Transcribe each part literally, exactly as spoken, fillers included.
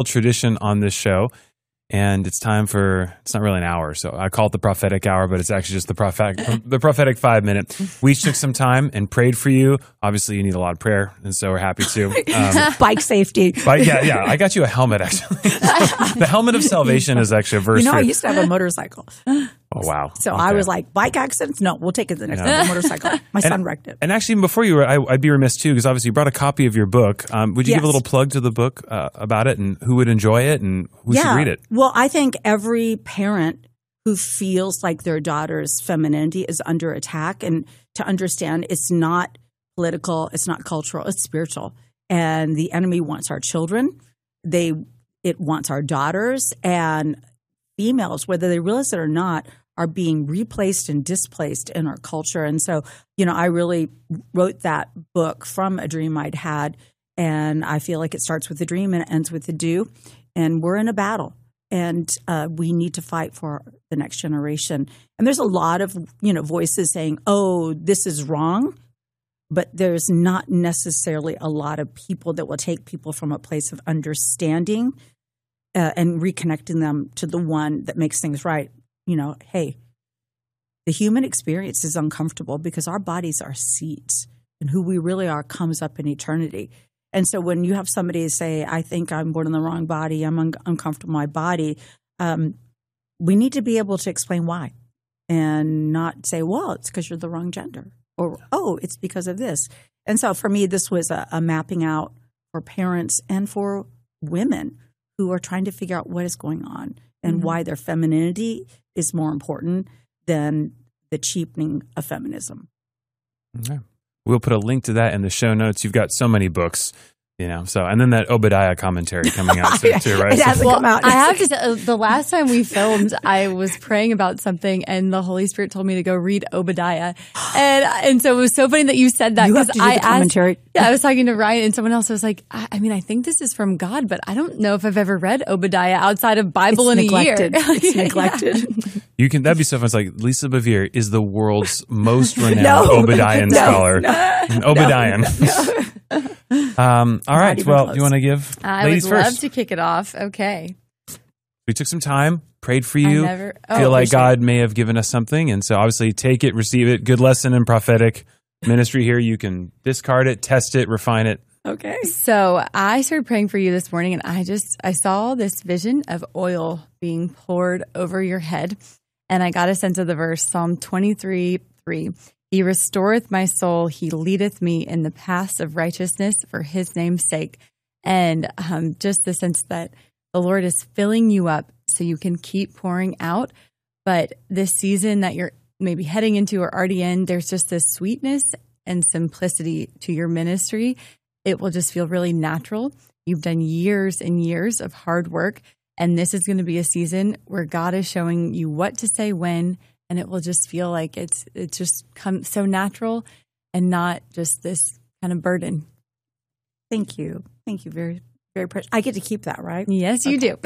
tradition on this show. And it's time for, it's not really an hour, so I call it the prophetic hour, but it's actually just the prophetic, the prophetic five minute. We each took some time and prayed for you. Obviously, you need a lot of prayer, and so we're happy to. Um, Bike safety. But yeah, yeah, I got you a helmet, actually. The helmet of salvation is actually a verse. You know, for, I used to have a motorcycle. Oh, wow. So Okay. I was like, bike accidents? No, we'll take it to the next Yeah. level. Motorcycle. My son And- wrecked it. And actually, before you were, I, I'd be remiss too, because obviously you brought a copy of your book. Um, would you give a Yes. little plug to the book uh, about it and who would enjoy it and who yeah. should read it? Well, I think every parent who feels like their daughter's femininity is under attack, and to understand it's not political, it's not cultural, it's spiritual. And the enemy wants our children. They it wants our daughters, and females, whether they realize it or not, are being replaced and displaced in our culture. And so, you know, I really wrote that book from a dream I'd had, and I feel like it starts with a dream and it ends with a do. And we're in a battle, and uh, we need to fight for the next generation. And there's a lot of, you know, voices saying, oh, this is wrong. But there's not necessarily a lot of people that will take people from a place of understanding uh, and reconnecting them to the one that makes things right. You know, hey, the human experience is uncomfortable because our bodies are seats, and who we really are comes up in eternity. And so when you have somebody say, I think I'm born in the wrong body, I'm un- uncomfortable in my body, um, we need to be able to explain why and not say, well, it's because you're the wrong gender, or, oh, it's because of this. And so for me, this was a, a mapping out for parents and for women who are trying to figure out what is going on and Mm-hmm. why their femininity is more important than the cheapening of feminism. Okay. We'll put a link to that in the show notes. You've got so many books, you know, so, and then that Obadiah commentary coming out too, too, right? It hasn't Well, come out. I have to tell, the last time we filmed, I was praying about something, and the Holy Spirit told me to go read Obadiah, and and so it was so funny that you said that You have because to do I the asked, commentary. yeah, I was talking to Ryan, and someone else was like, I, I mean, I think this is from God, but I don't know if I've ever read Obadiah outside of Bible It's in neglected. a year. It's Yeah. neglected. You can, that'd be so fun. It's like Lisa Bevere is the world's most renowned No. Obadiah No. scholar. No. An Obadiah. Um, all right. Not even Well, close. you want to give I ladies would love first? to kick it off. Okay. We took some time, prayed for you. I never oh, feel like appreciate God may have given us something. And so obviously take it, receive it. Good lesson in prophetic ministry here. You can discard it, test it, refine it. Okay. So I started praying for you this morning, and I just I saw this vision of oil being poured over your head, and I got a sense of the verse Psalm twenty-three three. He restoreth my soul; he leadeth me in the paths of righteousness for his name's sake. And um, just the sense that the Lord is filling you up so you can keep pouring out. But this season that you're maybe heading into or already in, there's just this sweetness and simplicity to your ministry. It will just feel really natural. You've done years and years of hard work, and this is going to be a season where God is showing you what to say when, and it will just feel like it's it's just come so natural and not just this kind of burden. Thank you. Thank you. Very, very precious. I get to keep that, right? Yes, you do.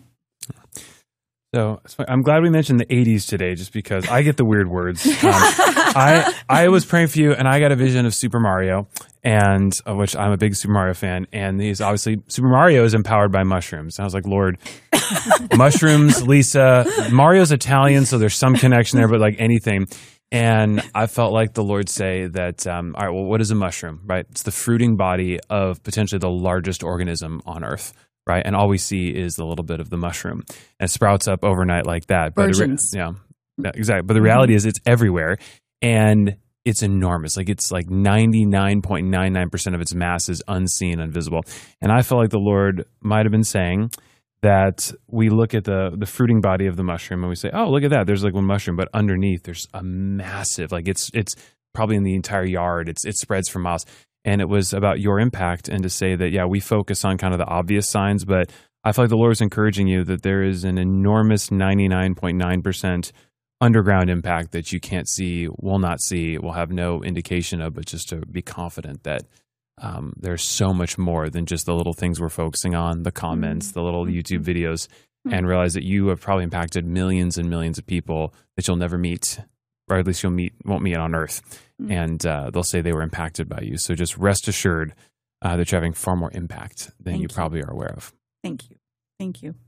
So it's fine. I'm glad we mentioned the eighties today, just because I get the weird words. Um, I I was praying for you, and I got a vision of Super Mario, and of which I'm a big Super Mario fan. And he's obviously Super Mario is empowered by mushrooms. And I was like, Lord, mushrooms, Lisa. Mario's Italian, so there's some connection there, but like anything. And I felt like the Lord say that, um, all right, well, what is a mushroom, right? It's the fruiting body of potentially the largest organism on Earth. Right, and all we see is a little bit of the mushroom, and it sprouts up overnight like that. But the re- Virgins. yeah, yeah, exactly. But the reality is, it's everywhere, and it's enormous. Like it's like ninety-nine point nine nine percent of its mass is unseen, invisible. And I felt like the Lord might have been saying that we look at the the fruiting body of the mushroom and we say, "Oh, look at that! There's like one mushroom," but underneath there's a massive, like it's it's probably in the entire yard. It's it spreads for miles. And it was about your impact, and to say that, yeah, we focus on kind of the obvious signs, but I feel like the Lord is encouraging you that there is an enormous ninety-nine point nine percent underground impact that you can't see, will not see, will have no indication of, but just to be confident that um, there's so much more than just the little things we're focusing on, the comments, mm-hmm. the little YouTube videos, mm-hmm. and realize that you have probably impacted millions and millions of people that you'll never meet, or at least you'll meet won't meet on Earth. Mm-hmm. And uh, they'll say they were impacted by you. So just rest assured uh, that you're having far more impact than Thank you you. probably are aware of. Thank you. Thank you.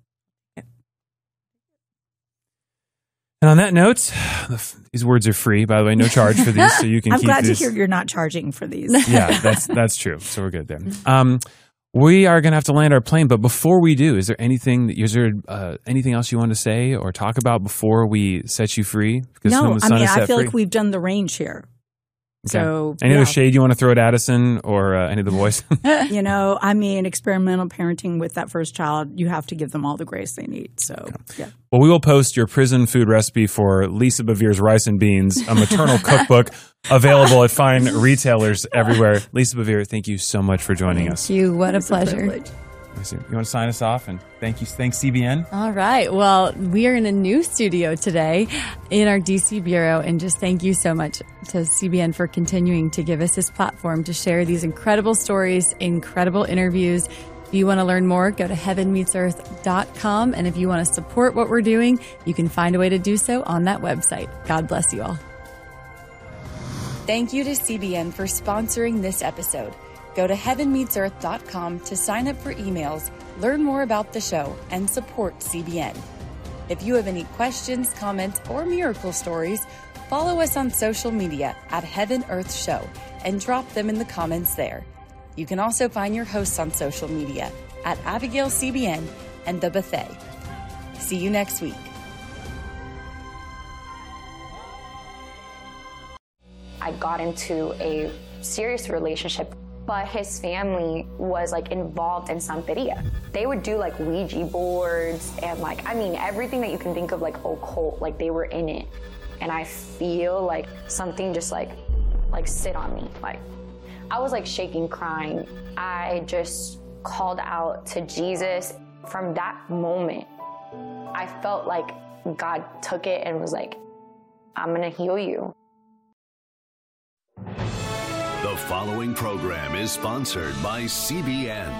And on that note, these words are free, by the way, no charge for these, so you can I'm keep glad these. to hear you're not charging for these. Yeah, that's that's true. So we're good there. Um, we are going to have to land our plane, but before we do, is there anything that is there uh, anything else you want to say or talk about before we set you free? Because No, when the I sun mean, is I set feel free? like we've done the range here. Okay. So, any yeah. other shade you want to throw at Addison or uh, any of the boys? You know, I mean, experimental parenting with that first child, you have to give them all the grace they need. So, okay. yeah. Well, we will post your prison food recipe for Lisa Bevere's Rice and Beans, a maternal cookbook available at fine retailers everywhere. Lisa Bevere, thank you so much for joining Thank us. you. What a It's pleasure. privilege. You want to sign us off? And thank you. Thanks, C B N. All right. Well, we are in a new studio today in our D C bureau. And just thank you so much to C B N for continuing to give us this platform to share these incredible stories, incredible interviews. If you want to learn more, go to heaven meets earth dot com. And if you want to support what we're doing, you can find a way to do so on that website. God bless you all. Thank you to C B N for sponsoring this episode. Go to heaven meets earth dot com to sign up for emails, learn more about the show, and support C B N. If you have any questions, comments, or miracle stories, follow us on social media at Heaven Earth Show and drop them in the comments there. You can also find your hosts on social media at Abigail C B N and The Buffet. See you next week. I got into a serious relationship, but his family was like involved in Santeria. They would do like Ouija boards and like, I mean, everything that you can think of like occult, like they were in it. And I feel like something just like, like sit on me. Like I was like shaking, crying. I just called out to Jesus. From that moment, I felt like God took it and was like, I'm gonna heal you. The following program is sponsored by C B N.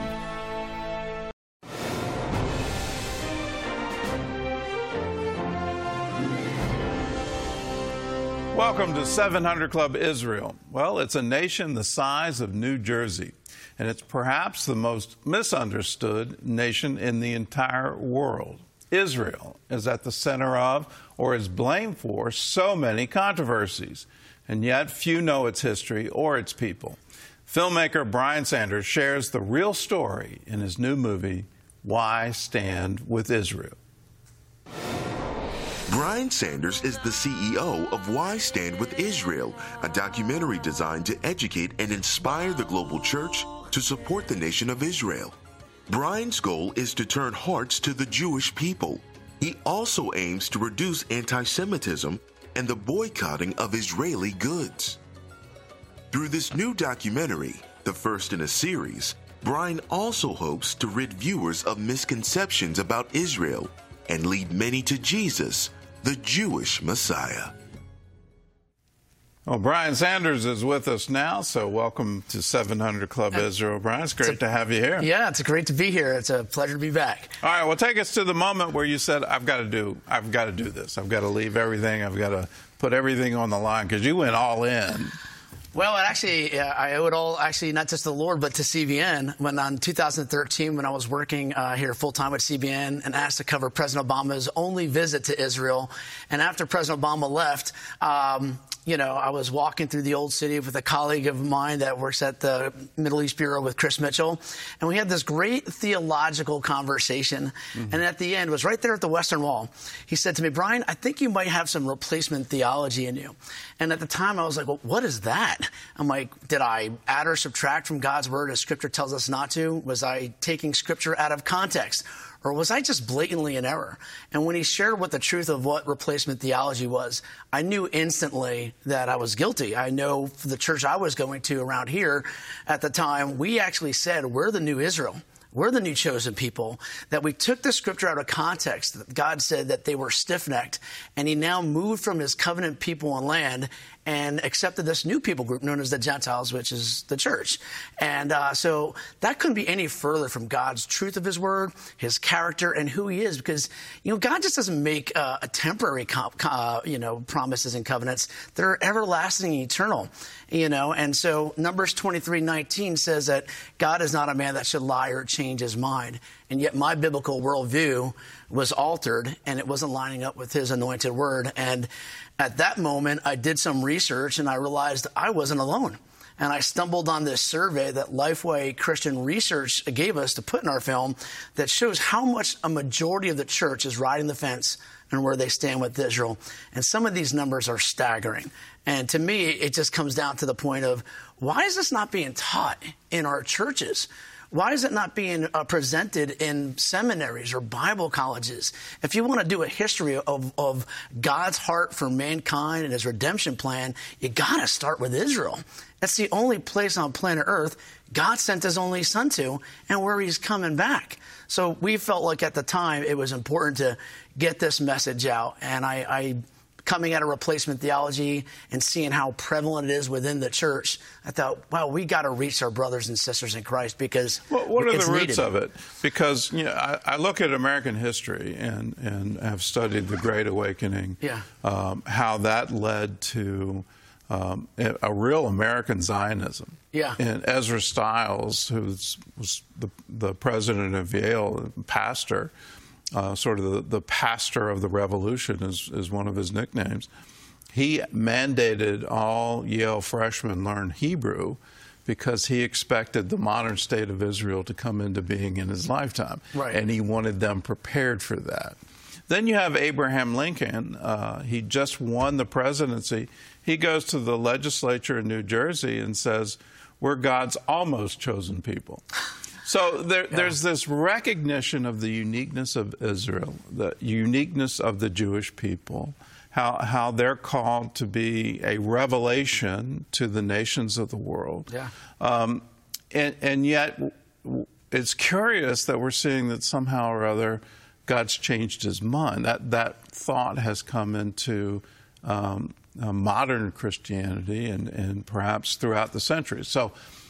Welcome to seven hundred Club Israel. Well, it's a nation the size of New Jersey, and it's perhaps the most misunderstood nation in the entire world. Israel is at the center of, or is blamed for, so many controversies. And yet, few know its history or its people. Filmmaker Brian Sanders shares the real story in his new movie, Why Stand with Israel? Brian Sanders is the C E O of Why Stand with Israel, a documentary designed to educate and inspire the global church to support the nation of Israel. Brian's goal is to turn hearts to the Jewish people. He also aims to reduce anti-Semitism and the boycotting of Israeli goods. Through this new documentary, the first in a series, Brian also hopes to rid viewers of misconceptions about Israel and lead many to Jesus, the Jewish Messiah. Well, Brian Sanders is with us now, so welcome to seven hundred Club Israel. Brian, it's great a, to have you here. Yeah, it's great to be here. It's a pleasure to be back. All right, well, take us to the moment where you said, I've got to do, I've got to do this. I've got to leave everything. I've got to put everything on the line, because you went all in. Well, actually, uh, I owe it all, actually, not just to the Lord, but to C B N. When in two thousand thirteen, when I was working uh, here full-time with C B N and asked to cover President Obama's only visit to Israel, and after President Obama left, um, you know, I was walking through the Old City with a colleague of mine that works at the Middle East Bureau with Chris Mitchell, and we had this great theological conversation. Mm-hmm. And at the end, it was right there at the Western Wall. He said to me, Brian, I think you might have some replacement theology in you. And at the time, I was like, well, what is that? I'm like, did I add or subtract from God's word as Scripture tells us not to? Was I taking Scripture out of context? Or was I just blatantly in error? And when he shared what the truth of what replacement theology was, I knew instantly that I was guilty. I know for the church I was going to around here at the time, we actually said, we're the new Israel. We're the new chosen people, that we took the Scripture out of context. That God said that they were stiff-necked, and he now moved from his covenant people and land and accepted this new people group known as the Gentiles, which is the church. And uh, so that couldn't be any further from God's truth of his word, his character, and who he is. Because, you know, God just doesn't make uh, a temporary, com- uh, you know, promises and covenants. They're everlasting and eternal, you know. And so Numbers twenty-three nineteen says that God is not a man that should lie or change his mind. And yet my biblical worldview was altered, and it wasn't lining up with his anointed word. And at that moment, I did some research, and I realized I wasn't alone. And I stumbled on this survey that Lifeway Christian Research gave us to put in our film that shows how much a majority of the church is riding the fence and where they stand with Israel. And some of these numbers are staggering. And to me, it just comes down to the point of, why is this not being taught in our churches? Why is it not being uh, presented in seminaries or Bible colleges? If you want to do a history of, of God's heart for mankind and his redemption plan, you got to start with Israel. That's the only place on planet Earth God sent his only son to, and where he's coming back. So we felt like at the time it was important to get this message out. And I, I coming out of replacement theology and seeing how prevalent it is within the church, I thought, wow, we got to reach our brothers and sisters in Christ, because well, what are it's the roots needed. of it? Because you know, I, I look at American history and, and have studied the Great Awakening, yeah. um, how that led to um, a, a real American Zionism. Yeah. And Ezra Stiles, who was the, the president of Yale, pastor, Uh, sort of the, the pastor of the revolution is, is one of his nicknames. He mandated all Yale freshmen learn Hebrew because he expected the modern state of Israel to come into being in his lifetime. Right. And he wanted them prepared for that. Then you have Abraham Lincoln. Uh, he just won the presidency. He goes to the legislature in New Jersey and says, we're God's almost chosen people. So there, yeah. there's this recognition of the uniqueness of Israel, the uniqueness of the Jewish people, how how they're called to be a revelation to the nations of the world. Yeah. Um, and, and yet it's curious that we're seeing that somehow or other God's changed his mind. That, that thought has come into um, uh, modern Christianity and, and perhaps throughout the centuries. So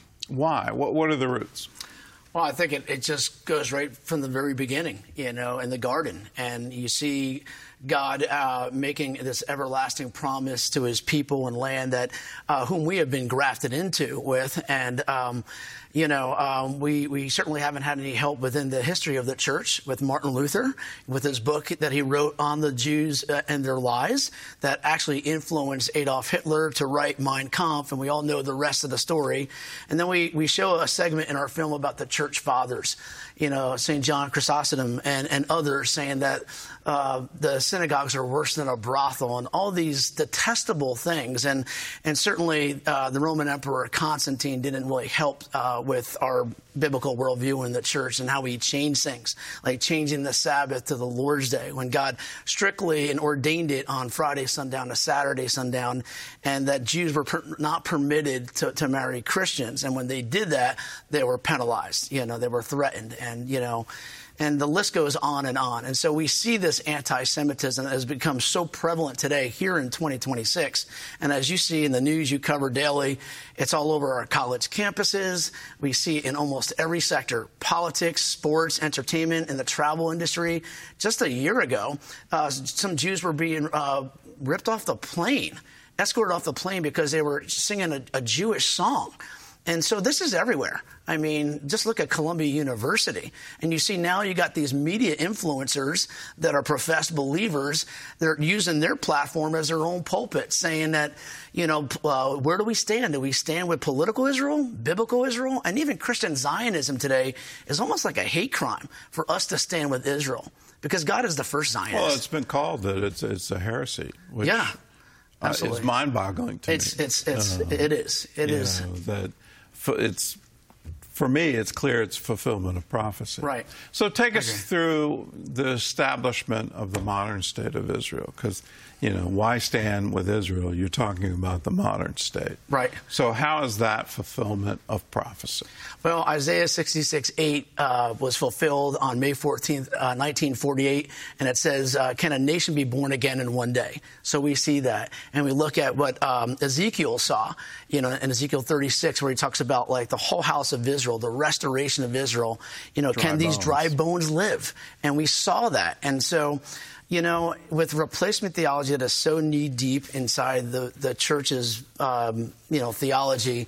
why? What, what are the roots? Well, I think it, it just goes right from the very beginning, you know, in the garden. And you see God uh, making this everlasting promise to his people and land that uh, whom we have been grafted into with. And, um, you know, um, we, we certainly haven't had any help within the history of the church with Martin Luther, with his book that he wrote on the Jews uh, and their lies that actually influenced Adolf Hitler to write Mein Kampf. And we all know the rest of the story. And then we, we show a segment in our film about the church fathers, you know, Saint John Chrysostom and, and others saying that uh, the synagogues are worse than a brothel and all these detestable things. And, and certainly uh, the Roman Emperor Constantine didn't really help uh, with our biblical worldview in the church and how he changed things, like changing the Sabbath to the Lord's Day when God strictly and ordained it on Friday sundown to Saturday sundown, and that Jews were per- not permitted to, to marry Christians. And when they did that, they were penalized, you know, they were threatened, and, you know, and the list goes on and on. And so we see this anti-Semitism that has become so prevalent today here in twenty twenty-six. And as you see in the news you cover daily, it's all over our college campuses. We see it in almost every sector: politics, sports, entertainment, and the travel industry. Just a year ago, uh, some Jews were being uh, ripped off the plane, escorted off the plane because they were singing a, a Jewish song. And so this is everywhere. I mean, just look at Columbia University. And you see now you got these media influencers that are professed believers. They're using their platform as their own pulpit, saying that, you know, uh, where do we stand? Do we stand with political Israel, biblical Israel? And even Christian Zionism today is almost like a hate crime for us to stand with Israel, because God is the first Zionist. Well, it's been called that it's, it's a heresy. Which, yeah. Absolutely. Uh, it's mind-boggling to it's, me. It's, it's, uh, it is. It is. Know, that it's, for me, it's clear it's fulfillment of prophecy. Right. So take us through the establishment of the modern state of Israel, because, you know, why stand with Israel? You're talking about the modern state. Right. So how is that fulfillment of prophecy? Well, Isaiah sixty-six eight uh, was fulfilled on May fourteenth, uh, nineteen forty-eight, and it says, uh, can a nation be born again in one day? So we see that. And we look at what um, Ezekiel saw, you know, in Ezekiel thirty-six, where he talks about, like, the whole house of Israel, the restoration of Israel. You know, dry can bones. These dry bones live? And we saw that. And so, you know, with replacement theology that is so knee-deep inside the, the church's, um, you know, theology,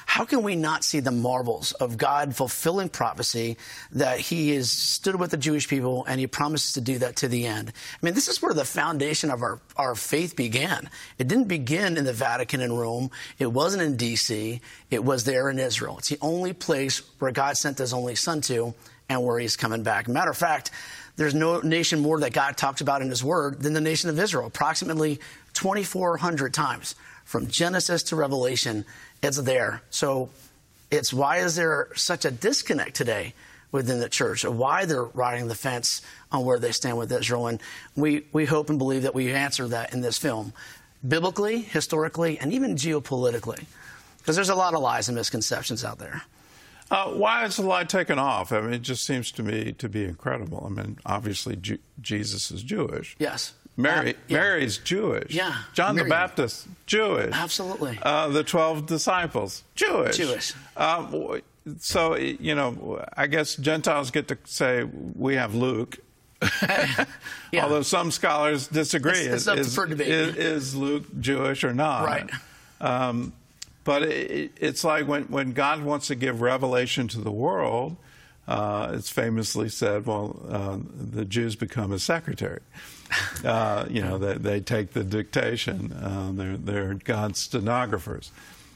how can we not see the marvels of God fulfilling prophecy that he has stood with the Jewish people and he promises to do that to the end? I mean, this is where the foundation of our, our faith began. It didn't begin in the Vatican in Rome. It wasn't in D C. It was there in Israel. It's the only place where God sent his only son to and where he's coming back. Matter of fact, there's no nation more that God talks about in his word than the nation of Israel, approximately twenty-four hundred times. From Genesis to Revelation, it's there. So it's why is there such a disconnect today within the church, or why they're riding the fence on where they stand with Israel? And we, we hope and believe that we answer that in this film, biblically, historically, and even geopolitically, because there's a lot of lies and misconceptions out there. Uh, why is the lie taken off? I mean, it just seems to me to be incredible. I mean, obviously, Ju- Jesus is Jewish. Yes. Mary, uh, yeah. Mary's Jewish. Yeah. John Miriam. the Baptist, Jewish. Absolutely. Uh, the twelve disciples, Jewish. Jewish. Uh, so, you know, I guess Gentiles get to say, we have Luke. yeah. Although some scholars disagree. It's, it's up is, for debate. Is, is Luke Jewish or not? Right. Um, but it, it's like when, when God wants to give revelation to the world, uh, it's famously said, well, uh, the Jews become his secretary. Uh, you know, they, they take the dictation. Uh, they're, they're God's stenographers.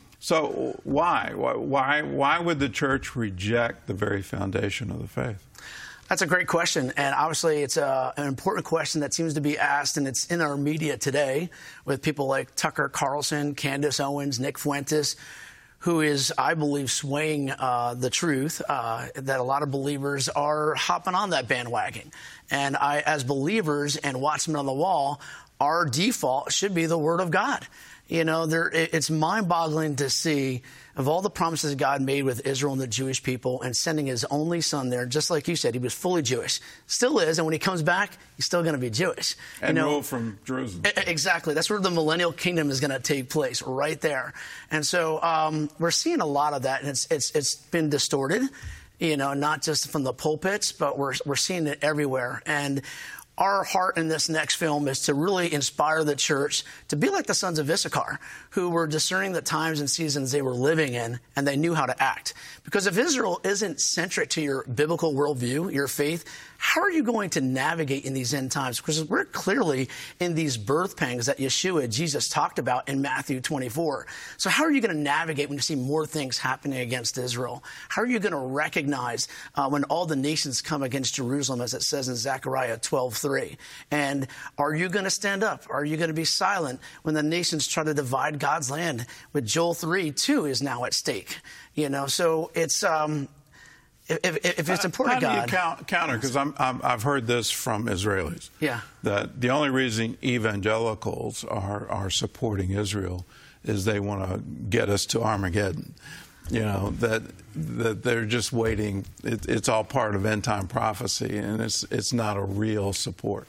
So why? Why, why would the church reject the very foundation of the faith? That's a great question, and obviously it's a, an important question that seems to be asked, and it's in our media today with people like Tucker Carlson, Candace Owens, Nick Fuentes, who is, I believe, swaying uh, the truth, uh, that a lot of believers are hopping on that bandwagon. And I, as believers and watchmen on the wall, our default should be the Word of God. You know, there, it's mind-boggling to see of all the promises God made with Israel and the Jewish people and sending his only son there, just like you said, he was fully Jewish. Still is, and when he comes back, he's still going to be Jewish. And you know, rule from Jerusalem. Exactly. That's where the millennial kingdom is going to take place, right there. And so um, we're seeing a lot of that, and it's it's it's been distorted, you know, not just from the pulpits, but we're we're seeing it everywhere. And our heart in this next film is to really inspire the church to be like the sons of Issachar, who were discerning the times and seasons they were living in, and they knew how to act. Because if Israel isn't centric to your biblical worldview, your faith, how are you going to navigate in these end times? Because we're clearly in these birth pangs that Yeshua, Jesus, talked about in Matthew twenty-four. So how are you going to navigate when you see more things happening against Israel? How are you going to recognize uh, when all the nations come against Jerusalem, as it says in Zechariah twelve three? And are you going to stand up? Are you going to be silent when the nations try to divide God's land? With Joel three two is now at stake. You know, so it's... Um, If, if it's important to God. How do you count, counter? Because I'm, I'm, I've heard this from Israelis. Yeah. That the only reason evangelicals are, are supporting Israel is they want to get us to Armageddon. You know, that that they're just waiting. It, it's all part of end time prophecy, and it's it's not a real support.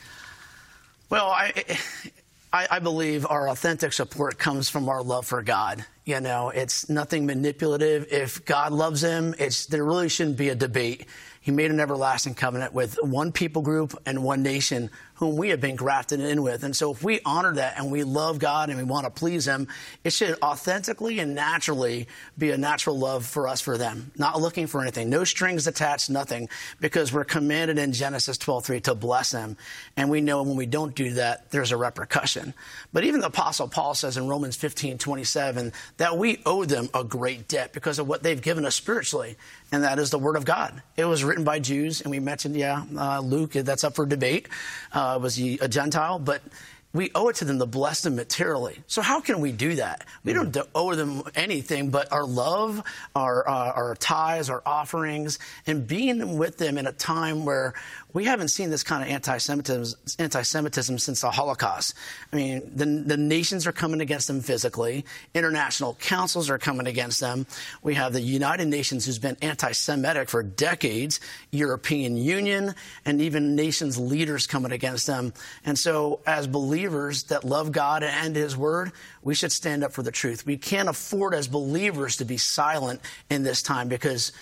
Well, I, I, I believe our authentic support comes from our love for God. You know, it's nothing manipulative. If God loves him, it's there really shouldn't be a debate. He made an everlasting covenant with one people group and one nation whom we have been grafted in with. And so if we honor that and we love God and we want to please him, it should authentically and naturally be a natural love for us for them, not looking for anything, no strings attached, nothing, because we're commanded in Genesis twelve three to bless them. And we know when we don't do that, there's a repercussion. But even the Apostle Paul says in Romans fifteen twenty-seven that we owe them a great debt because of what they've given us spiritually, and that is the Word of God. It was written by Jews, and we mentioned, yeah, uh, Luke, that's up for debate. Uh, was he a Gentile? But we owe it to them to bless them materially. So how can we do that? We don't owe them anything but our love, our, uh, our tithes, our offerings, and being with them in a time where we haven't seen this kind of anti-Semitism, anti-Semitism since the Holocaust. I mean, the, the nations are coming against them physically. International councils are coming against them. We have the United Nations, who's been anti-Semitic for decades, European Union, and even nations leaders coming against them. And so as believers that love God and his word, we should stand up for the truth. We can't afford as believers to be silent in this time because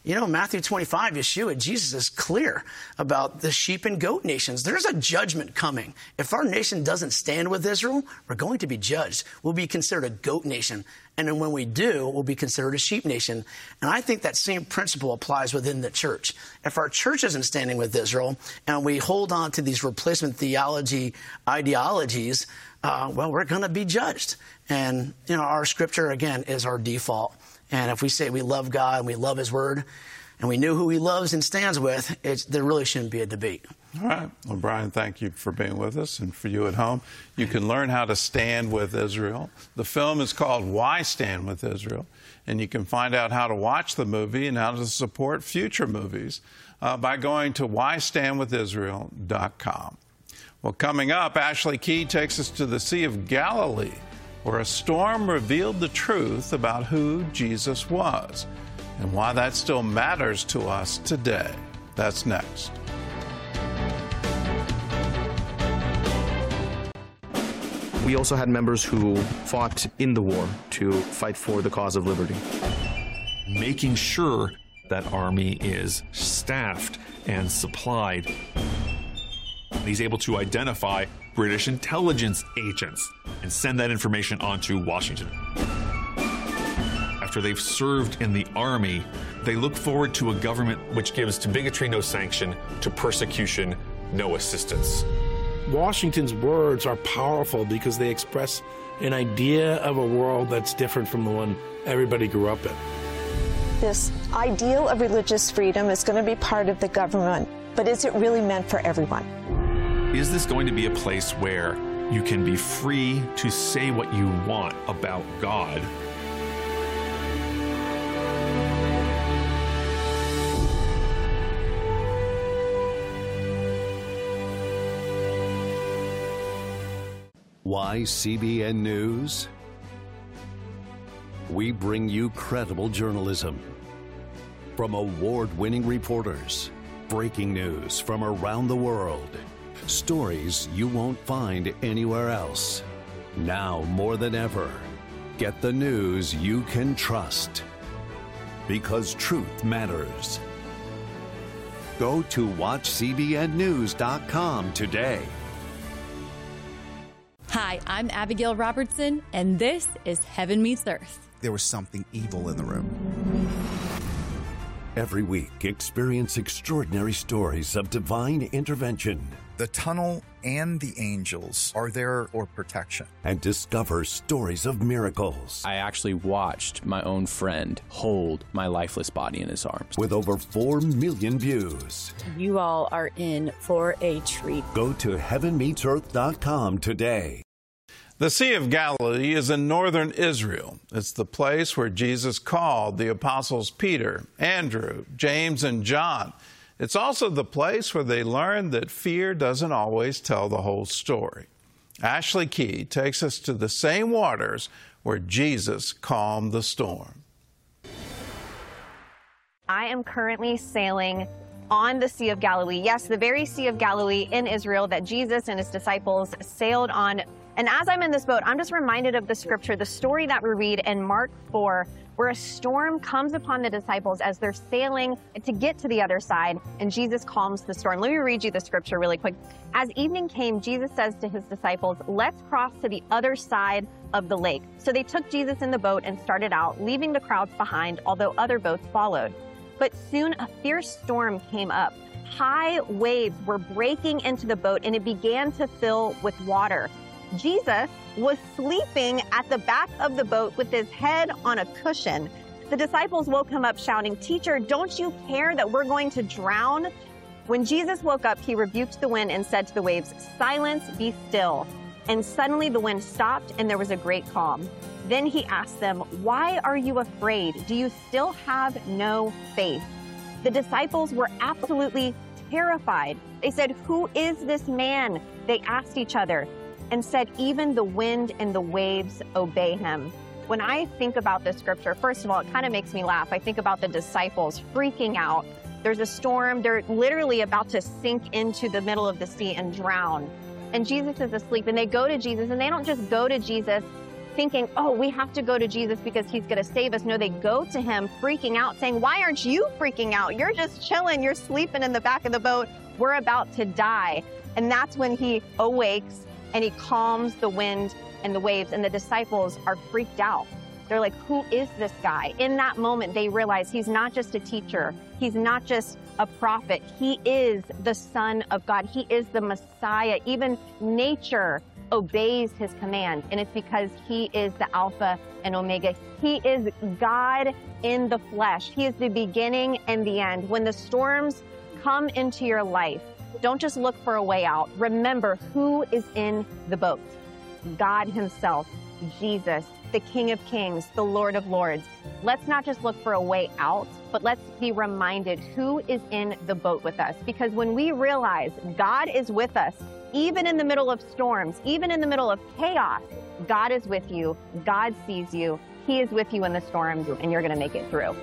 You know, Matthew twenty-five, Yeshua, Jesus is clear about the sheep and goat nations. There's a judgment coming. If our nation doesn't stand with Israel, we're going to be judged. We'll be considered a goat nation. And then when we do, we'll be considered a sheep nation. And I think that same principle applies within the church. If our church isn't standing with Israel and we hold on to these replacement theology ideologies, uh, well, we're going to be judged. And, you know, our scripture, again, is our default. And if we say we love God and we love his word and we know who he loves and stands with, it's, there really shouldn't be a debate. All right. Well, Brian, thank you for being with us. And for you at home, you can learn how to stand with Israel. The film is called Why Stand with Israel? And you can find out how to watch the movie and how to support future movies uh, by going to why stand with israel dot com. Well, coming up, Ashley Key takes us to the Sea of Galilee, where a storm revealed the truth about who Jesus was and why that still matters to us today. That's next. We also had members who fought in the war to fight for the cause of liberty. Making sure that army is staffed and supplied. He's able to identify British intelligence agents and send that information on to Washington. After they've served in the army, they look forward to a government which gives to bigotry no sanction, to persecution no assistance. Washington's words are powerful because they express an idea of a world that's different from the one everybody grew up in. This ideal of religious freedom is going to be part of the government, but is it really meant for everyone? Is this going to be a place where you can be free to say what you want about God? Why C B N News? We bring you credible journalism from award-winning reporters, breaking news from around the world, stories you won't find anywhere else. Now more than ever, get the news you can trust, because truth matters. Go to watch C B N news dot com today. Hi, I'm Abigail Robertson, and this is Heaven Meets Earth. There was something evil in the room. Every week, experience extraordinary stories of divine intervention. The tunnel and the angels are there for protection. And discover stories of miracles. I actually watched my own friend hold my lifeless body in his arms. With over four million views. You all are in for a treat. Go to heaven meets earth dot com today. The Sea of Galilee is in northern Israel. It's the place where Jesus called the apostles Peter, Andrew, James, and John. It's also the place where they learned that fear doesn't always tell the whole story. Ashley Key takes us to the same waters where Jesus calmed the storm. I am currently sailing on the Sea of Galilee. Yes, the very Sea of Galilee in Israel that Jesus and his disciples sailed on. And as I'm in this boat, I'm just reminded of the scripture, the story that we read in Mark four, where a storm comes upon the disciples as they're sailing to get to the other side, and Jesus calms the storm. Let me read you the scripture really quick. As evening came, Jesus says to his disciples, "Let's cross to the other side of the lake." So they took Jesus in the boat and started out, leaving the crowds behind, although other boats followed. But soon a fierce storm came up. High waves were breaking into the boat, and it began to fill with water. Jesus was sleeping at the back of the boat with his head on a cushion. The disciples woke him up shouting, "Teacher, don't you care that we're going to drown?" When Jesus woke up, he rebuked the wind and said to the waves, "Silence, be still." And suddenly the wind stopped and there was a great calm. Then he asked them, "Why are you afraid? Do you still have no faith?" The disciples were absolutely terrified. They said, "Who is this man?" They asked each other, and said, "Even the wind and the waves obey him." When I think about this scripture, first of all, it kind of makes me laugh. I think about the disciples freaking out. There's a storm. They're literally about to sink into the middle of the sea and drown. And Jesus is asleep. And they go to Jesus, and they don't just go to Jesus thinking, oh, we have to go to Jesus because he's going to save us. No, they go to him freaking out, saying, why aren't you freaking out? You're just chilling. You're sleeping in the back of the boat. We're about to die. And that's when he awakes and he calms the wind and the waves, and the disciples are freaked out. They're like, who is this guy? In that moment, they realize he's not just a teacher. He's not just a prophet. He is the Son of God. He is the Messiah. Even nature obeys his command, and it's because he is the Alpha and Omega. He is God in the flesh. He is the beginning and the end. When the storms come into your life, don't just look for a way out. Remember who is in the boat. God himself, Jesus, the King of Kings, the Lord of Lords. Let's not just look for a way out, but let's be reminded who is in the boat with us. Because when we realize God is with us, even in the middle of storms, even in the middle of chaos, God is with you. God sees you. He is with you in the storms, and you're going to make it through.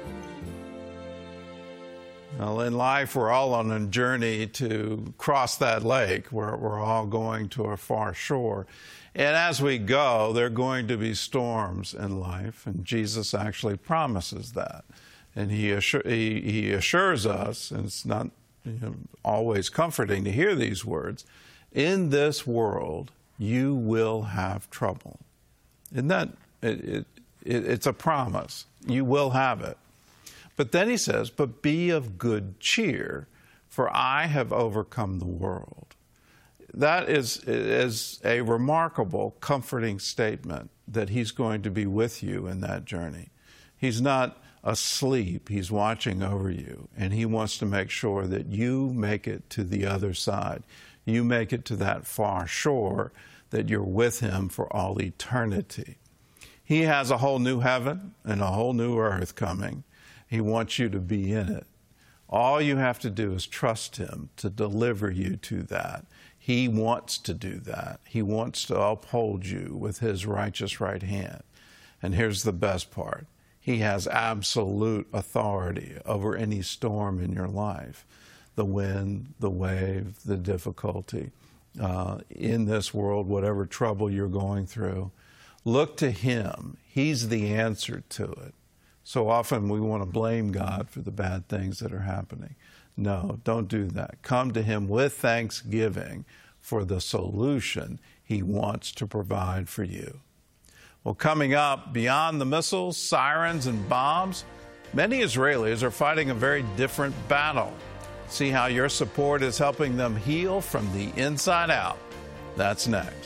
Well, in life, we're all on a journey to cross that lake. We're, we're all going to a far shore. And as we go, there are going to be storms in life, and Jesus actually promises that. And he, assure, he, he assures us, and it's not you know, always comforting to hear these words, in this world, you will have trouble. Isn't that, it, it, it, it's a promise. You will have it. But then he says, but be of good cheer, for I have overcome the world. That is, is a remarkable, comforting statement that he's going to be with you in that journey. He's not asleep. He's watching over you, and he wants to make sure that you make it to the other side. You make it to that far shore, that you're with him for all eternity. He has a whole new heaven and a whole new earth coming. He wants you to be in it. All you have to do is trust him to deliver you to that. He wants to do that. He wants to uphold you with his righteous right hand. And here's the best part. He has absolute authority over any storm in your life. The wind, the wave, the difficulty uh, in this world, whatever trouble you're going through. Look to him. He's the answer to it. So often we want to blame God for the bad things that are happening. No, don't do that. Come to him with thanksgiving for the solution he wants to provide for you. Well, coming up, beyond the missiles, sirens, and bombs, many Israelis are fighting a very different battle. See how your support is helping them heal from the inside out. That's next.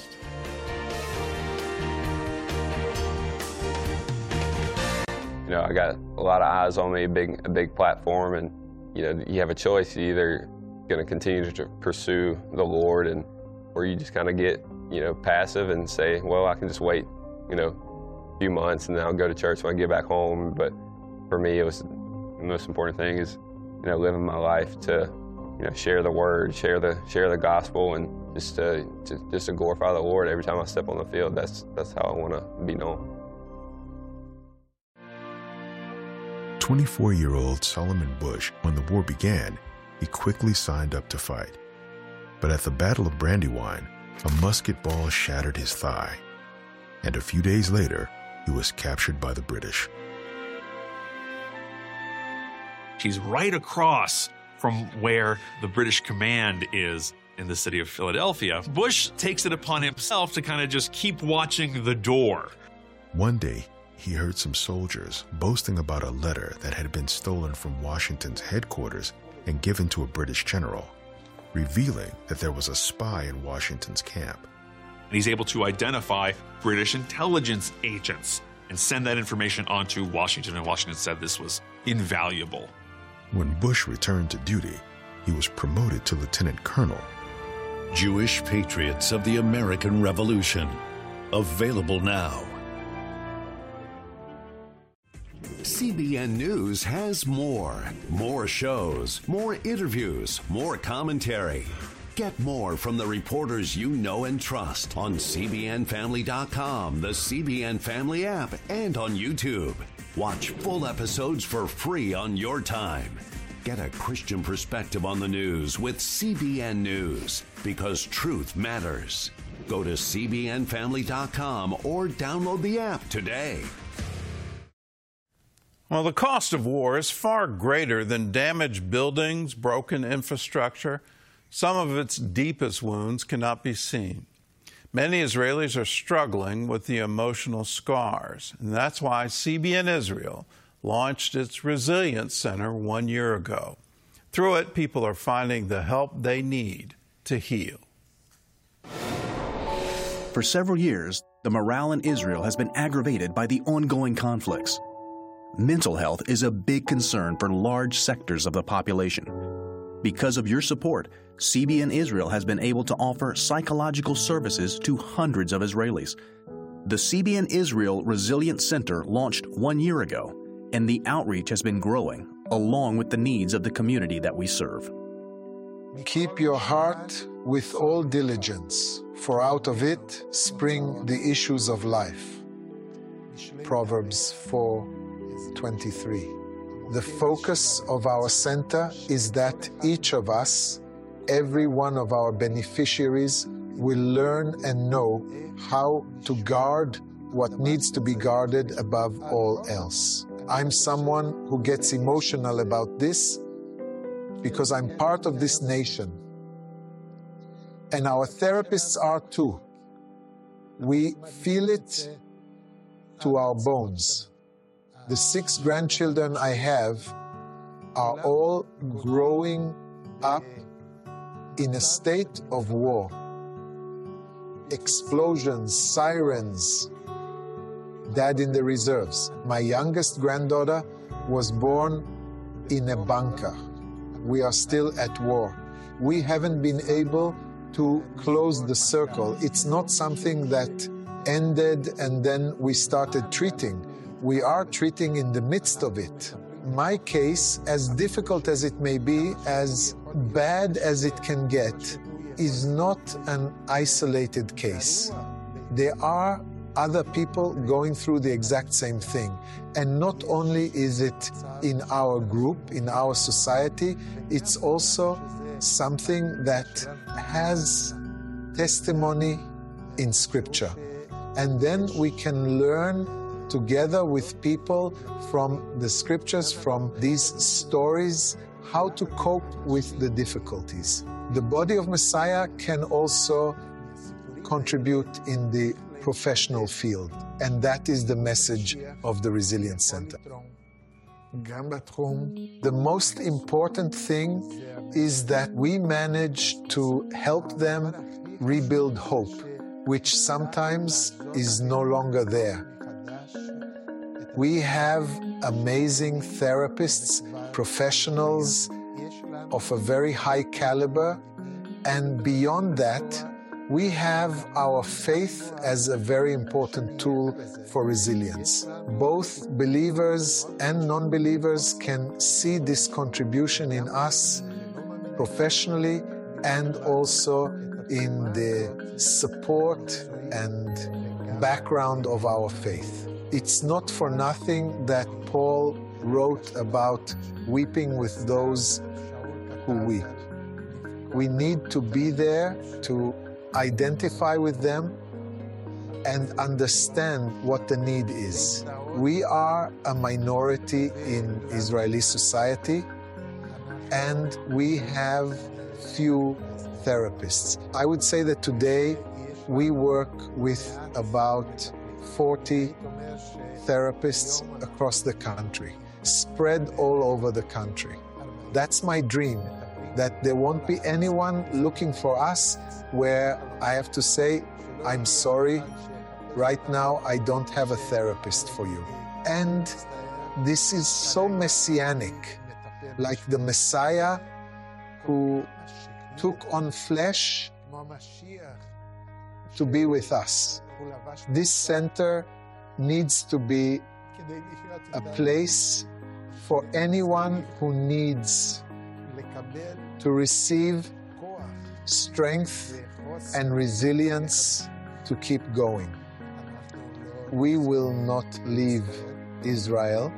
You know, I got a lot of eyes on me, a big, a big platform, and, you know, you have a choice. You're either going to continue to pursue the Lord, and or you just kind of get, you know, passive and say, well, I can just wait, you know, a few months, and then I'll go to church when I get back home. But for me, it was the most important thing is, you know, living my life to, you know, share the word, share the share the gospel, and just to, to just to glorify the Lord every time I step on the field. That's that's how I want to be known. twenty-four-year-old Solomon Bush, when the war began, he quickly signed up to fight. But at the Battle of Brandywine, a musket ball shattered his thigh, and a few days later, he was captured by the British. He's right across from where the British command is in the city of Philadelphia. Bush takes it upon himself to kind of just keep watching the door. One day, he heard some soldiers boasting about a letter that had been stolen from Washington's headquarters and given to a British general, revealing that there was a spy in Washington's camp. And he's able to identify British intelligence agents and send that information on to Washington, and Washington said this was invaluable. When Bush returned to duty, he was promoted to lieutenant colonel. Jewish Patriots of the American Revolution. Available now. C B N News has more. More shows, more interviews, more commentary. Get more from the reporters you know and trust on C B N Family dot com, the C B N Family app, and on YouTube. Watch full episodes for free on your time. Get a Christian perspective on the news with C B N News, because truth matters. Go to C B N family dot com or download the app today. Well, the cost of war is far greater than damaged buildings, broken infrastructure. Some of its deepest wounds cannot be seen. Many Israelis are struggling with the emotional scars, and that's why C B N Israel launched its Resilience Center one year ago. Through it, people are finding the help they need to heal. For several years, the morale in Israel has been aggravated by the ongoing conflicts. Mental health is a big concern for large sectors of the population. Because of your support, C B N Israel has been able to offer psychological services to hundreds of Israelis. The C B N Israel Resilience Center launched one year ago, and the outreach has been growing, along with the needs of the community that we serve. Keep your heart with all diligence, for out of it spring the issues of life. Proverbs four twenty-three. The focus of our center is that each of us, every one of our beneficiaries, will learn and know how to guard what needs to be guarded above all else. I'm someone who gets emotional about this because I'm part of this nation. And our therapists are too. We feel it to our bones. The six grandchildren I have are all growing up in a state of war. Explosions, sirens, dad in the reserves. My youngest granddaughter was born in a bunker. We are still at war. We haven't been able to close the circle. It's not something that ended and then we started treating. We are treating in the midst of it. My case, as difficult as it may be, as bad as it can get, is not an isolated case. There are other people going through the exact same thing. And not only is it in our group, in our society, it's also something that has testimony in Scripture. And then we can learn together with people from the Scriptures, from these stories, how to cope with the difficulties. The body of Messiah can also contribute in the professional field, and that is the message of the Resilience Center. The most important thing is that we manage to help them rebuild hope, which sometimes is no longer there. We have amazing therapists, professionals of a very high caliber, and beyond that, we have our faith as a very important tool for resilience. Both believers and non-believers can see this contribution in us professionally and also in the support and background of our faith. It's not for nothing that Paul wrote about weeping with those who weep. We need to be there to identify with them and understand what the need is. We are a minority in Israeli society, and we have few therapists. I would say that today we work with about forty therapists across the country, spread all over the country. That's my dream, that there won't be anyone looking for us where I have to say, I'm sorry, right now I don't have a therapist for you. And this is so messianic, like the Messiah who took on flesh to be with us. This center needs to be a place for anyone who needs to receive strength and resilience to keep going. We will not leave Israel,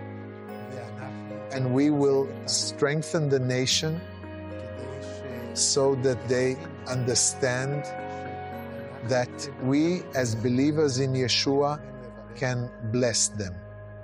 and we will strengthen the nation so that they understand that we as believers in Yeshua can bless them.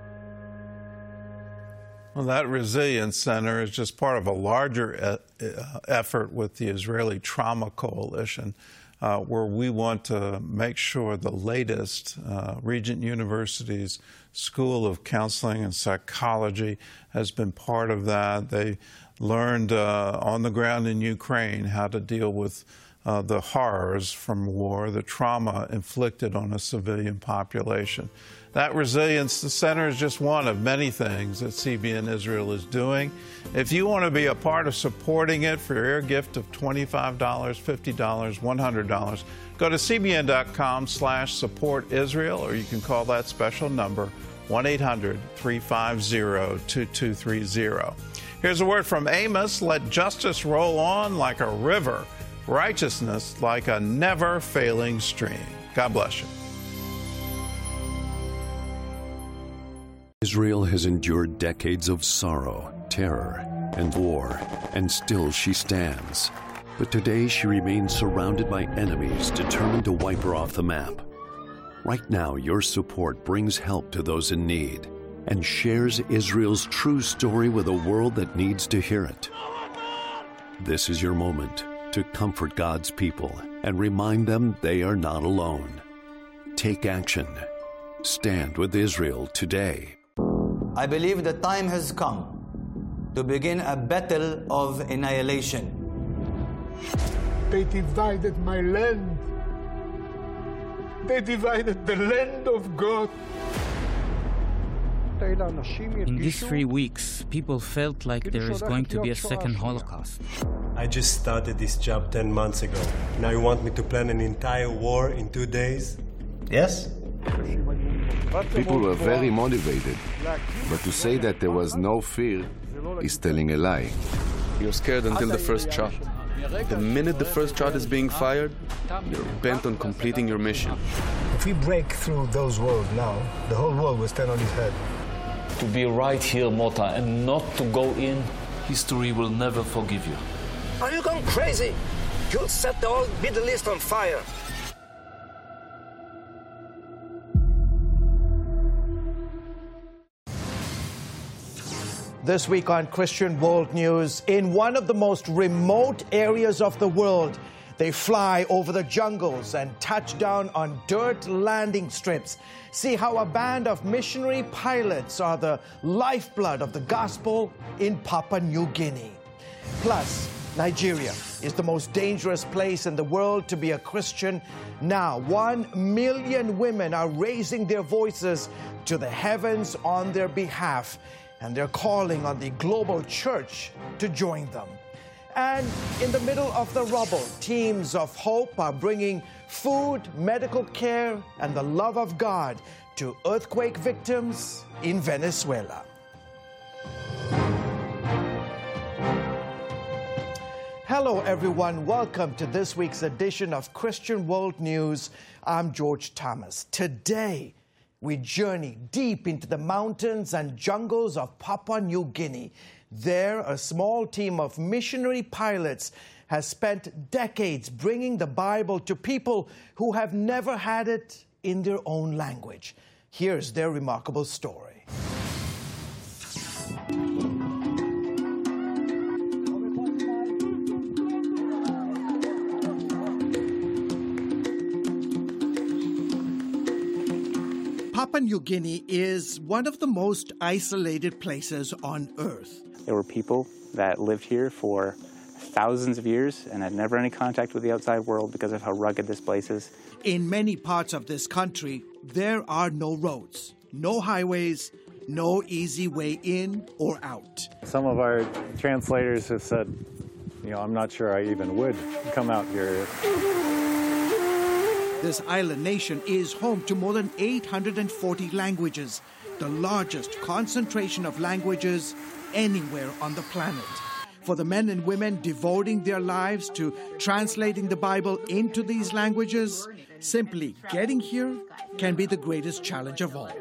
Well, that Resilience Center is just part of a larger e- effort with the Israeli Trauma Coalition, uh, where we want to make sure the latest uh, Regent University's School of Counseling and Psychology has been part of that. They learned uh, on the ground in Ukraine how to deal with uh, the horrors from war, the trauma inflicted on a civilian population. That Resilience Center is just one of many things that C B N Israel is doing. If you want to be a part of supporting it for your gift of twenty-five dollars, fifty dollars, one hundred dollars, go to cbn.com slash support Israel, or you can call that special number, one eight hundred, three five zero, two two three zero. Here's a word from Amos: let justice roll on like a river, righteousness like a never-failing stream. God bless you. Israel has endured decades of sorrow, terror, and war, and still she stands. But today she remains surrounded by enemies determined to wipe her off the map. Right now, your support brings help to those in need and shares Israel's true story with a world that needs to hear it. This is your moment to comfort God's people and remind them they are not alone. Take action. Stand with Israel today. I believe the time has come to begin a battle of annihilation. They divided my land. They divided the land of God. In these three weeks, people felt like there is going to be a second Holocaust. I just started this job ten months ago. Now you want me to plan an entire war in two days? Yes? People were very motivated, but to say that there was no fear is telling a lie. You're scared until the first shot. The minute the first shot is being fired, you're bent on completing your mission. If we break through those walls now, the whole world will stand on its head. To be right here, Mota, and not to go in, history will never forgive you. Are you going crazy? You'll set the whole Middle East on fire. This week on Christian World News, in one of the most remote areas of the world, they fly over the jungles and touch down on dirt landing strips. See how a band of missionary pilots are the lifeblood of the gospel in Papua New Guinea. Plus, Nigeria is the most dangerous place in the world to be a Christian. Now, one million women are raising their voices to the heavens on their behalf, and they're calling on the global church to join them. And in the middle of the rubble, teams of hope are bringing food, medical care, and the love of God to earthquake victims in Venezuela. Hello, everyone. Welcome to this week's edition of Christian World News. I'm George Thomas. Today, we journey deep into the mountains and jungles of Papua New Guinea. There, a small team of missionary pilots has spent decades bringing the Bible to people who have never had it in their own language. Here's their remarkable story. Papua New Guinea is one of the most isolated places on Earth. There were people that lived here for thousands of years and had never any contact with the outside world because of how rugged this place is. In many parts of this country, there are no roads, no highways, no easy way in or out. Some of our translators have said, you know, I'm not sure I even would come out here. This island nation is home to more than eight hundred forty languages, the largest concentration of languages anywhere on the planet. For the men and women devoting their lives to translating the Bible into these languages, simply getting here can be the greatest challenge of all.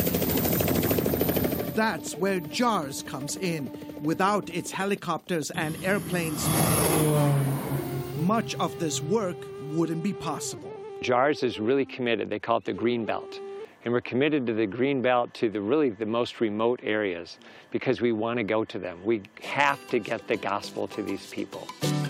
That's where JARS comes in. Without its helicopters and airplanes, much of this work wouldn't be possible. JARS is really committed. They call it the Green Belt. And we're committed to the Green Belt, to the really the most remote areas, because we want to go to them. We have to get the gospel to these people.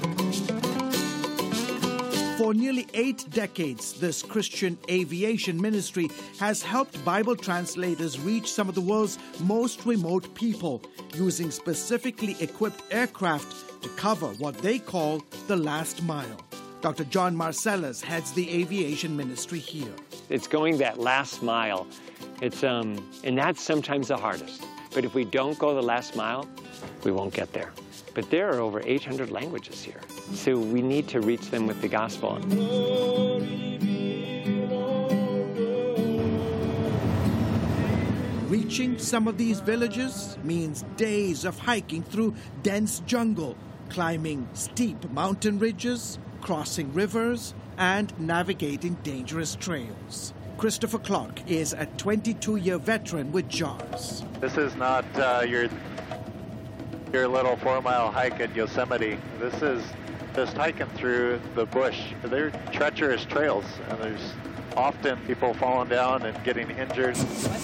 For nearly eight decades, this Christian aviation ministry has helped Bible translators reach some of the world's most remote people, using specifically equipped aircraft to cover what they call the last mile. Doctor John Marcellus heads the aviation ministry here. It's going that last mile. It's um, and that's sometimes the hardest. But if we don't go the last mile, we won't get there. But there are over eight hundred languages here, so we need to reach them with the gospel. Reaching some of these villages means days of hiking through dense jungle, climbing steep mountain ridges, crossing rivers, and navigating dangerous trails. Christopher Clark is a twenty-two-year veteran with JARS. This is not uh, your your little four-mile hike at Yosemite. This is just hiking through the bush. They're treacherous trails, and there's often people falling down and getting injured.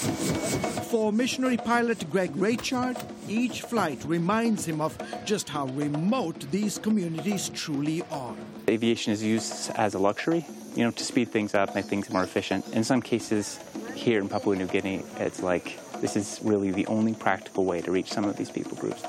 For missionary pilot Greg Raychard, each flight reminds him of just how remote these communities truly are. Aviation is used as a luxury, you know, to speed things up, make things more efficient. In some cases, here in Papua New Guinea, it's like this is really the only practical way to reach some of these people groups.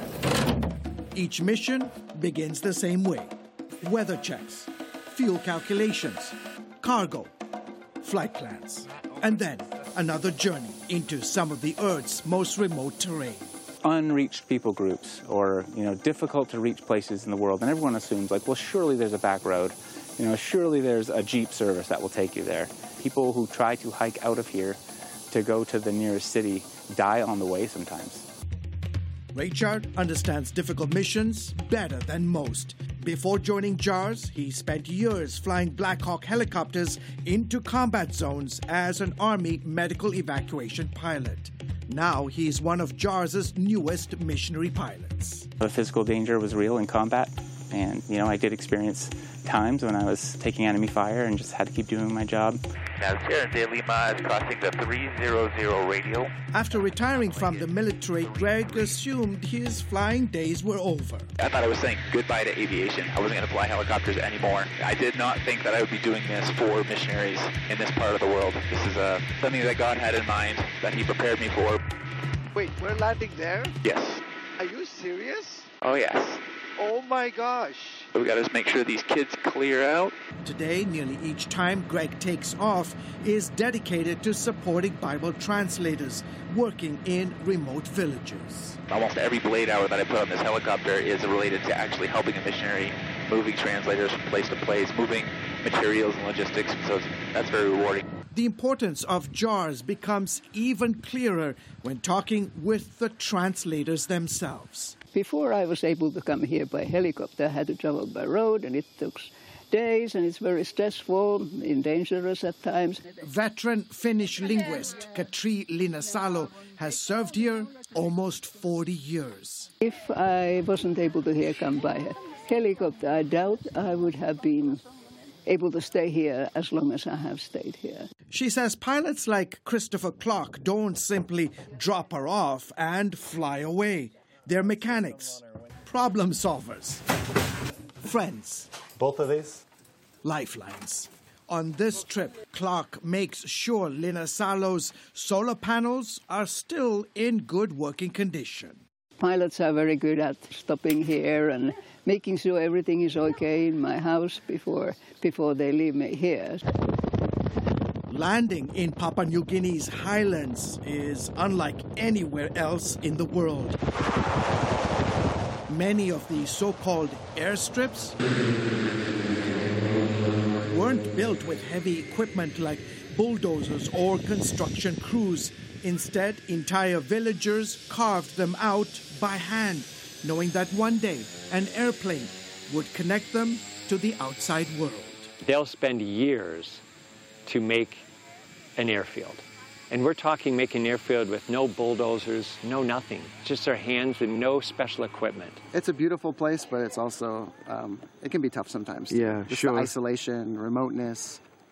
Each mission begins the same way. Weather checks, fuel calculations, cargo, flight plans, and then another journey into some of the Earth's most remote terrain. Unreached people groups, or, you know, difficult to reach places in the world, and everyone assumes, like, well, surely there's a back road. You know, surely there's a Jeep service that will take you there. People who try to hike out of here to go to the nearest city die on the way sometimes. Raychard understands difficult missions better than most. Before joining JARS, he spent years flying Black Hawk helicopters into combat zones as an Army medical evacuation pilot. Now he's one of JARS's newest missionary pilots. The physical danger was real in combat, and, you know, I did experience times when I was taking enemy fire and just had to keep doing my job. Now, Sierra de Lima is crossing the three hundred radio. After retiring from the military, Greg assumed his flying days were over. I thought I was saying goodbye to aviation. I wasn't going to fly helicopters anymore. I did not think that I would be doing this for missionaries in this part of the world. This is uh, something that God had in mind, that He prepared me for. Wait, we're landing there? Yes. Are you serious? Oh, yes. Oh, my gosh. So we got to make sure these kids clear out. Today, nearly each time Greg takes off is dedicated to supporting Bible translators working in remote villages. Almost every blade hour that I put on this helicopter is related to actually helping a missionary, moving translators from place to place, moving materials and logistics. So that's very rewarding. The importance of JARS becomes even clearer when talking with the translators themselves. Before I was able to come here by helicopter, I had to travel by road, and it took days, and it's very stressful and dangerous at times. Veteran Finnish linguist Katri Linasalo has served here almost forty years. If I wasn't able to here come by helicopter, I doubt I would have been able to stay here as long as I have stayed here. She says pilots like Christopher Clark don't simply drop her off and fly away. They're mechanics, problem solvers, friends. Both of these? Lifelines. On this trip, Clark makes sure Linasalo's solar panels are still in good working condition. Pilots are very good at stopping here and making sure everything is okay in my house before, before they leave me here. Landing in Papua New Guinea's highlands is unlike anywhere else in the world. Many of the so-called airstrips weren't built with heavy equipment like bulldozers or construction crews. Instead, entire villagers carved them out by hand, knowing that one day an airplane would connect them to the outside world. They'll spend years to make an airfield. And we're talking making an airfield with no bulldozers, no nothing, just their hands and no special equipment. It's a beautiful place, but it's also, um, it can be tough sometimes. Yeah, just sure. the isolation, remoteness.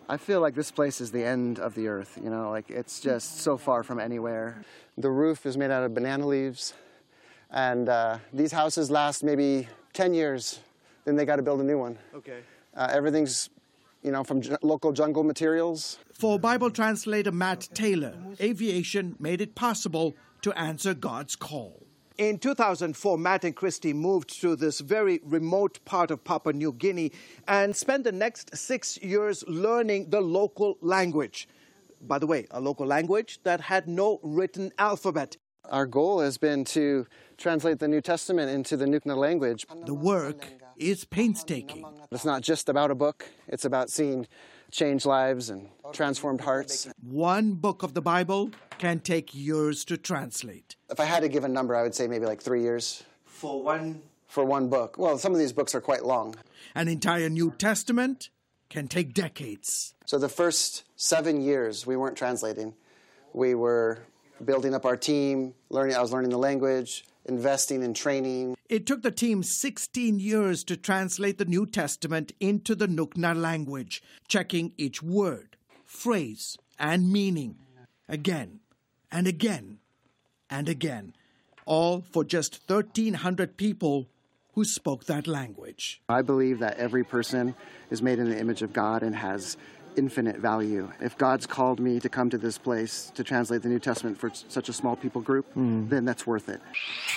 I feel like this place is the end of the earth, you know, like it's just so far from anywhere. The roof is made out of banana leaves, and uh, these houses last maybe ten years, then they got to build a new one. Okay. Uh, everything's, you know, from j- local jungle materials. For Bible translator Matt Taylor, aviation made it possible to answer God's call. In two thousand four, Matt and Christy moved to this very remote part of Papua New Guinea and spent the next six years learning the local language. By the way, a local language that had no written alphabet. Our goal has been to translate the New Testament into the Nukna language. The work is painstaking. It's not just about a book. It's about seeing changed lives and transformed hearts. One book of the Bible can take years to translate. If I had to give a number, I would say maybe like three years. For one? For one book. Well, some of these books are quite long. An entire New Testament can take decades. So the first seven years we weren't translating. We were building up our team, learning. I was learning the language, investing in training. It took the team sixteen years to translate the New Testament into the Nukna language, checking each word, phrase, and meaning again and again and again, all for just thirteen hundred people who spoke that language. I believe that every person is made in the image of God and has infinite value. If God's called me to come to this place to translate the New Testament for such a small people group, mm. then that's worth it.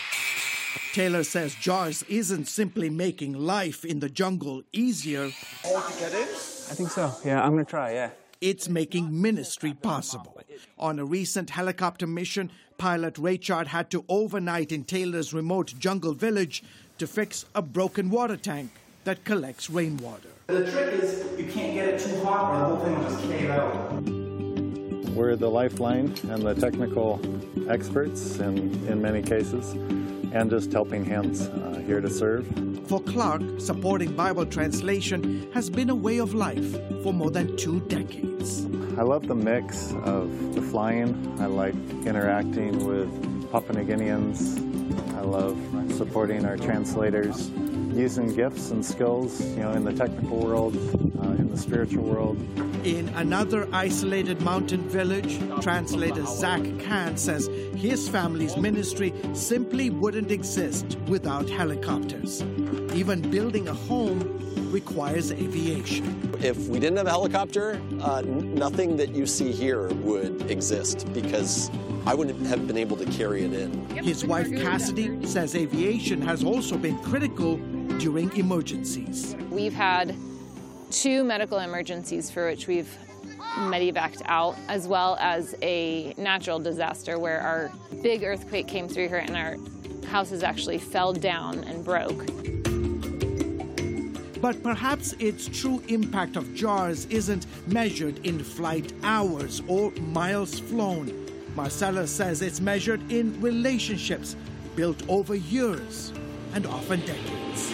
Taylor says JAWS isn't simply making life in the jungle easier. All to get in? I think so. Yeah, I'm going to try, yeah. It's making ministry possible. On a recent helicopter mission, pilot Raychard had to overnight in Taylor's remote jungle village to fix a broken water tank that collects rainwater. The trick is you can't get it too hot or the whole thing will just cave out. We're the lifeline and the technical experts in, in many cases, and just helping hands uh, here to serve. For Clark, supporting Bible translation has been a way of life for more than two decades. I love the mix of the flying. I like interacting with Papua New Guineans. I love supporting our translators, using gifts and skills, you know, in the technical world, uh, in the spiritual world. In another isolated mountain village, translator Zach Kahn says his family's ministry simply wouldn't exist without helicopters. Even building a home requires aviation. If we didn't have a helicopter, uh, nothing that you see here would exist because I wouldn't have been able to carry it in. His wife Cassidy says aviation has also been critical during emergencies. We've had two medical emergencies for which we've medevaced out, as well as a natural disaster where our big earthquake came through here and our houses actually fell down and broke. But perhaps its true impact of JAWS isn't measured in flight hours or miles flown. Marcella says it's measured in relationships built over years and often decades.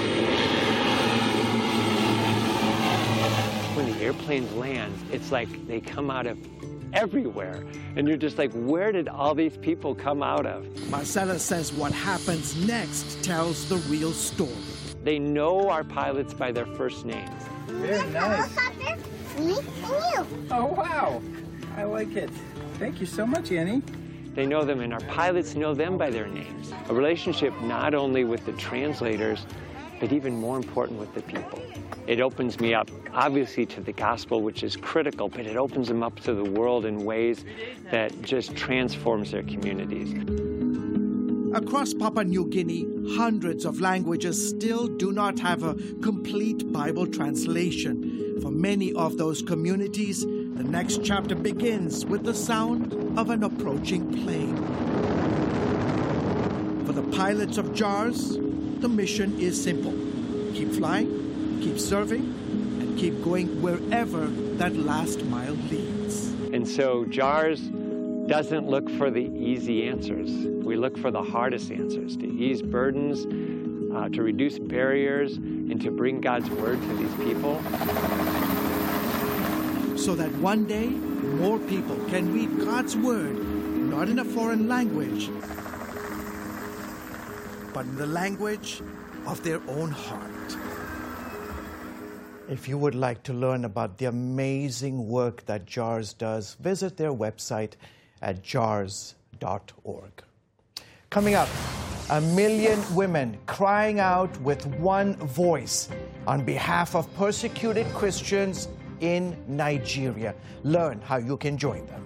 When the airplanes land, it's like they come out of everywhere. And you're just like, where did all these people come out of? Marcella says what happens next tells the real story. They know our pilots by their first names. Very nice. Me and you. Oh, wow. I like it. Thank you so much, Annie. They know them, and our pilots know them by their names. A relationship not only with the translators, but even more important with the people. It opens me up, obviously, to the gospel, which is critical, but it opens them up to the world in ways that just transforms their communities. Across Papua New Guinea, hundreds of languages still do not have a complete Bible translation. For many of those communities, the next chapter begins with the sound of an approaching plane. For the pilots of JAWS, the mission is simple. Keep flying, keep serving, and keep going wherever that last mile leads. And so JAWS doesn't look for the easy answers. We look for the hardest answers, to ease burdens, uh, to reduce barriers, and to bring God's word to these people. So that one day, more people can read God's word, not in a foreign language, but in the language of their own heart. If you would like to learn about the amazing work that JARS does, visit their website at jars dot org. Coming up, a million women crying out with one voice on behalf of persecuted Christians in Nigeria. Learn how you can join them.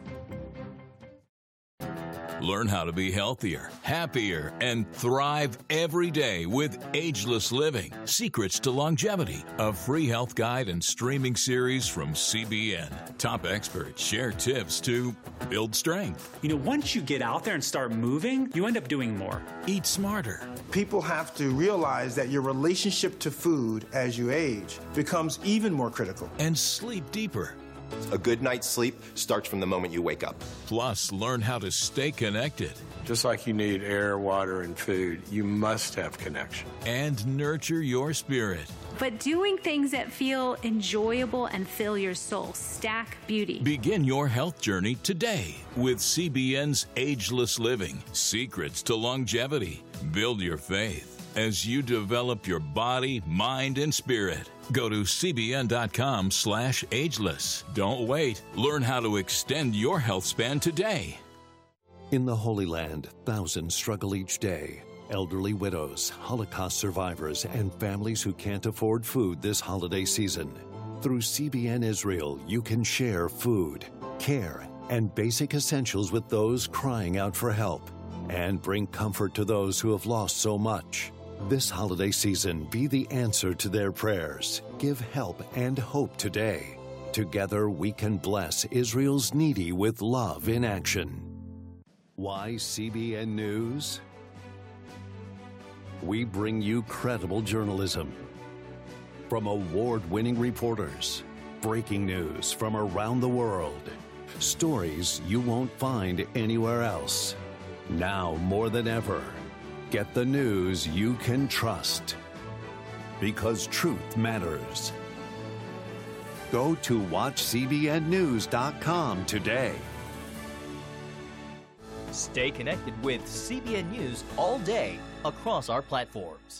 Learn how to be healthier, happier, and thrive every day with Ageless Living, Secrets to Longevity, a free health guide and streaming series from C B N. Top experts share tips to build strength. You know, once you get out there and start moving, you end up doing more. Eat smarter. People have to realize that your relationship to food as you age becomes even more critical. And sleep deeper. A good night's sleep starts from the moment you wake up. Plus, learn how to stay connected. Just like you need air, water, and food, you must have connection. And nurture your spirit. But doing things that feel enjoyable and fill your soul. Stack Beauty. Begin your health journey today with C B N's Ageless Living, Secrets to Longevity. Build your faith as you develop your body, mind, and spirit. Go to cbn.com slash ageless. Don't wait. Learn how to extend your health span today. In the Holy Land, thousands struggle each day. Elderly widows, Holocaust survivors, and families who can't afford food this holiday season. Through C B N Israel, you can share food, care, and basic essentials with those crying out for help, and bring comfort to those who have lost so much. This holiday season, be the answer to their prayers. Give help and hope today. Together, we can bless Israel's needy with love in action. Why C B N News? We bring you credible journalism from award-winning reporters, breaking news from around the world, stories you won't find anywhere else. Now more than ever, get the news you can trust, because truth matters. Go to watch c b n news dot com today. Stay connected with C B N News all day across our platforms.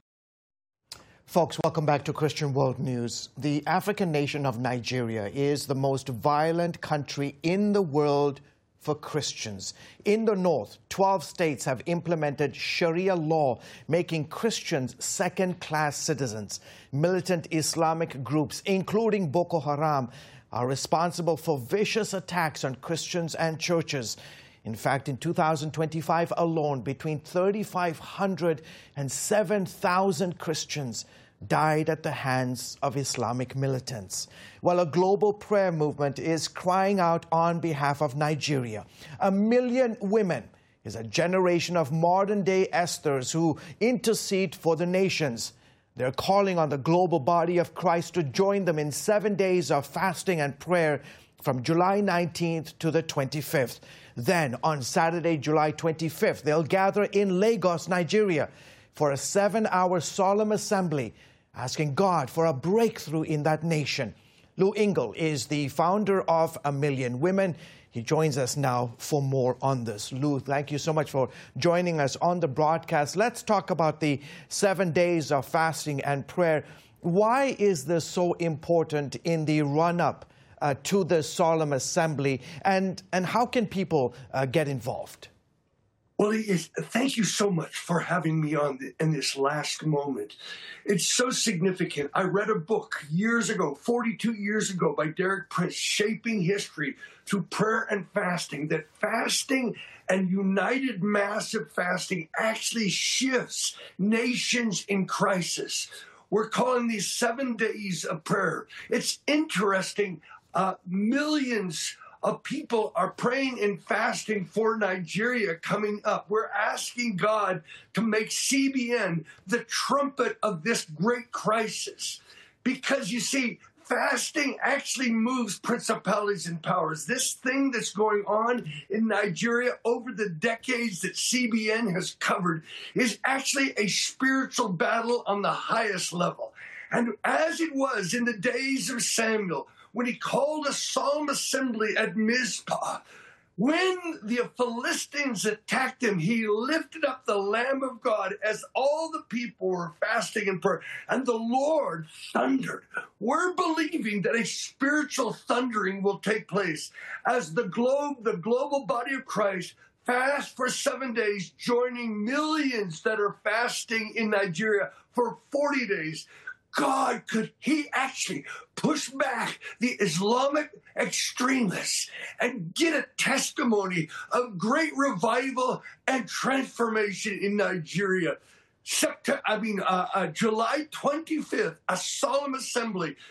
Folks, welcome back to Christian World News. The African nation of Nigeria is the most violent country in the world for Christians. In the north, twelve states have implemented Sharia law, making Christians second-class citizens. Militant Islamic groups, including Boko Haram, are responsible for vicious attacks on Christians and churches. In fact, in two thousand twenty-five alone, between three thousand five hundred and seven thousand Christians died at the hands of Islamic militants. While a global prayer movement is crying out on behalf of Nigeria, a million women is a generation of modern-day Esthers who intercede for the nations. They're calling on the global body of Christ to join them in seven days of fasting and prayer from July nineteenth to the twenty-fifth. Then, on Saturday, July twenty-fifth, they'll gather in Lagos, Nigeria, for a seven-hour solemn assembly, asking God for a breakthrough in that nation. Lou Engle is the founder of A Million Women. He joins us now for more on this. Lou, thank you so much for joining us on the broadcast. Let's talk about the seven days of fasting and prayer. Why is this so important in the run-up uh, to the solemn assembly, and, and how can people uh, get involved? Well, it's, thank you so much for having me on the, in this last moment. It's so significant. I read a book years ago, forty-two years ago, by Derek Prince, Shaping History Through Prayer and Fasting, that fasting and united massive fasting actually shifts nations in crisis. We're calling these seven days of prayer. It's interesting. Uh, millions of people are praying and fasting for Nigeria coming up. We're asking God to make C B N the trumpet of this great crisis. Because you see, fasting actually moves principalities and powers. This thing that's going on in Nigeria over the decades that C B N has covered is actually a spiritual battle on the highest level. And as it was in the days of Samuel, when he called a solemn assembly at Mizpah, when the Philistines attacked him, he lifted up the Lamb of God as all the people were fasting and prayer. And the Lord thundered We're believing that a spiritual thundering will take place as the globe, the global body of Christ, fast for seven days, joining millions that are fasting in Nigeria for forty days. God, could he actually push back the Islamic extremists and get a testimony of great revival and transformation in Nigeria? September, I mean, uh, uh, July twenty-fifth, a solemn assembly